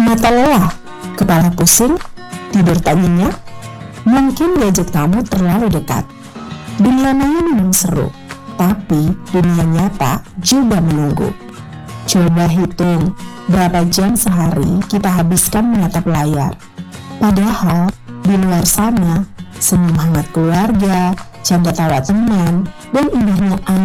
Mata lelah, kepala pusing, tidur tak nyenyak, mungkin gadget kamu terlalu dekat. Dunia maya memang seru, tapi dunia nyata juga menunggu. Coba hitung berapa jam sehari kita habiskan menatap layar. Padahal di luar sana, senyum hangat keluarga, canda tawa teman, dan indahnya